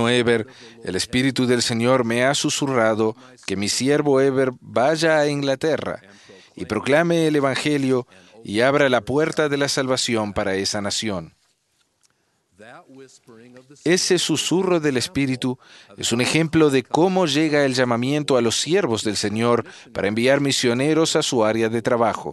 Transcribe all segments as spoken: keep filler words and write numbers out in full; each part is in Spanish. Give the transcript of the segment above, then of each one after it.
Eber, el Espíritu del Señor me ha susurrado que mi siervo Eber vaya a Inglaterra y proclame el Evangelio y abra la puerta de la salvación para esa nación. Ese susurro del Espíritu es un ejemplo de cómo llega el llamamiento a los siervos del Señor para enviar misioneros a su área de trabajo.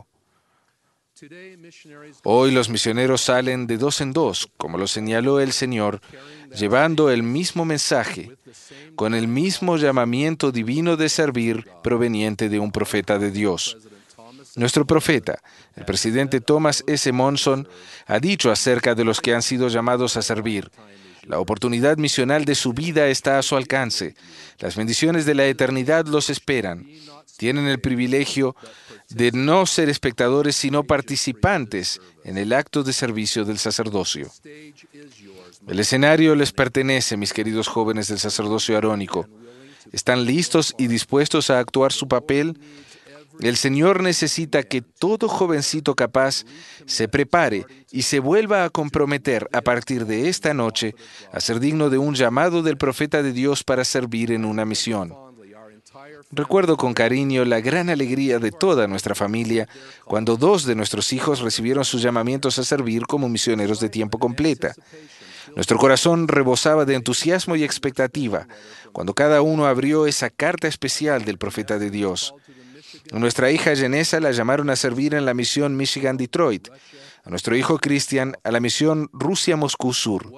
Hoy los misioneros salen de dos en dos, como lo señaló el Señor, llevando el mismo mensaje, con el mismo llamamiento divino de servir proveniente de un profeta de Dios. Nuestro profeta, el presidente Thomas S. Monson, ha dicho acerca de los que han sido llamados a servir: la oportunidad misional de su vida está a su alcance. Las bendiciones de la eternidad los esperan. Tienen el privilegio de no ser espectadores, sino participantes en el acto de servicio del sacerdocio. El escenario les pertenece, mis queridos jóvenes del sacerdocio arónico. ¿Están listos y dispuestos a actuar su papel? El Señor necesita que todo jovencito capaz se prepare y se vuelva a comprometer a partir de esta noche a ser digno de un llamado del profeta de Dios para servir en una misión. Recuerdo con cariño la gran alegría de toda nuestra familia cuando dos de nuestros hijos recibieron sus llamamientos a servir como misioneros de tiempo completa. Nuestro corazón rebosaba de entusiasmo y expectativa cuando cada uno abrió esa carta especial del profeta de Dios. A nuestra hija Jenessa la llamaron a servir en la misión Michigan-Detroit. A nuestro hijo Christian a la misión Rusia-Moscú Sur.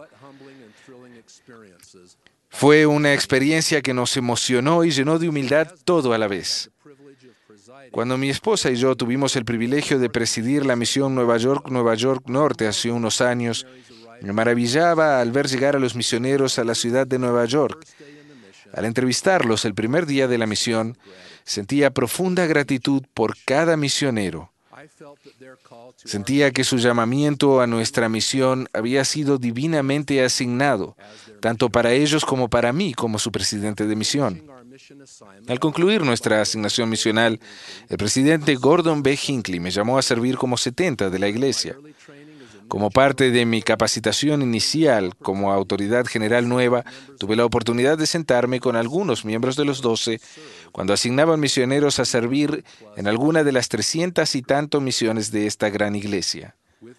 Fue una experiencia que nos emocionó y llenó de humildad todo a la vez. Cuando mi esposa y yo tuvimos el privilegio de presidir la misión Nueva York-Nueva York Norte hace unos años, me maravillaba al ver llegar a los misioneros a la ciudad de Nueva York. Al entrevistarlos el primer día de la misión, sentía profunda gratitud por cada misionero. Sentía que su llamamiento a nuestra misión había sido divinamente asignado, tanto para ellos como para mí como su presidente de misión. Al concluir nuestra asignación misional, el presidente Gordon B. Hinckley me llamó a servir como setenta de la iglesia. Como parte de mi capacitación inicial como autoridad general nueva, tuve la oportunidad de sentarme con algunos miembros de los doce cuando asignaban misioneros a servir en alguna de las trescientas y tanto misiones de esta gran iglesia.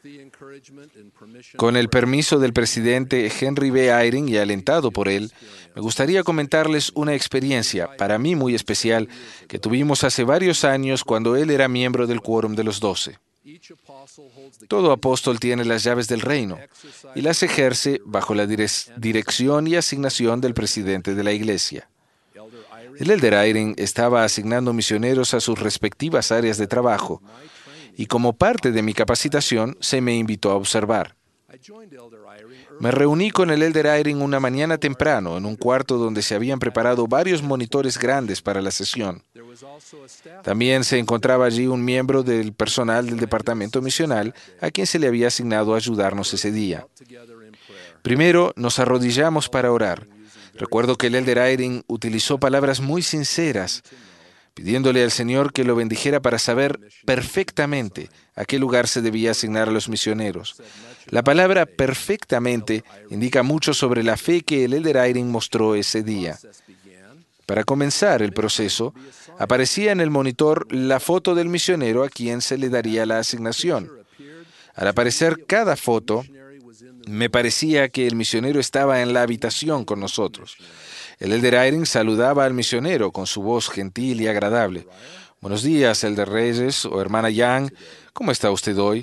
Con el permiso del presidente Henry B. Eyring y alentado por él, me gustaría comentarles una experiencia, para mí muy especial, que tuvimos hace varios años cuando él era miembro del quórum de los doce. Todo apóstol tiene las llaves del reino y las ejerce bajo la direc- dirección y asignación del presidente de la iglesia. El elder Eyring estaba asignando misioneros a sus respectivas áreas de trabajo y como parte de mi capacitación se me invitó a observar. Me reuní con el elder Eyring una mañana temprano en un cuarto donde se habían preparado varios monitores grandes para la sesión. También se encontraba allí un miembro del personal del departamento misional a quien se le había asignado a ayudarnos ese día. Primero nos arrodillamos para orar. Recuerdo que el elder Eyring utilizó palabras muy sinceras, pidiéndole al Señor que lo bendijera para saber perfectamente a qué lugar se debía asignar a los misioneros. La palabra perfectamente indica mucho sobre la fe que el elder Eyring mostró ese día. Para comenzar el proceso, aparecía en el monitor la foto del misionero a quien se le daría la asignación. Al aparecer cada foto, me parecía que el misionero estaba en la habitación con nosotros. El elder Eyring saludaba al misionero con su voz gentil y agradable. Buenos días, elder Reyes o hermana Young. ¿Cómo está usted hoy?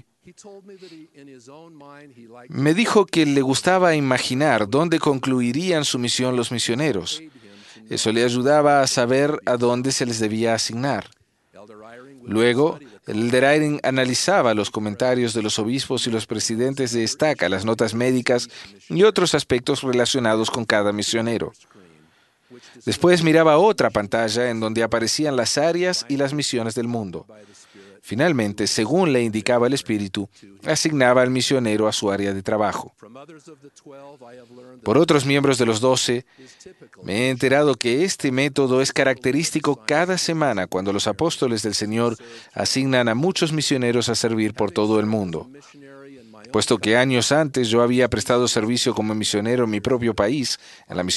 Me dijo que le gustaba imaginar dónde concluirían su misión los misioneros. Eso le ayudaba a saber a dónde se les debía asignar. Luego, el elder Eyring analizaba los comentarios de los obispos y los presidentes de estaca, las notas médicas y otros aspectos relacionados con cada misionero. Después miraba otra pantalla en donde aparecían las áreas y las misiones del mundo. Finalmente, según le indicaba el Espíritu, asignaba al misionero a su área de trabajo. Por otros miembros de los doce, me he enterado que este método es característico cada semana cuando los apóstoles del Señor asignan a muchos misioneros a servir por todo el mundo. Puesto que años antes yo había prestado servicio como misionero en mi propio país, en la misión